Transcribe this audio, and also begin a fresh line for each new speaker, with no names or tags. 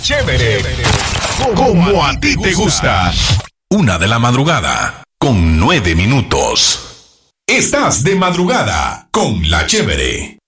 Chévere, como a ti te gusta. 1:00 con 9 minutos. Estás de madrugada con La Chévere.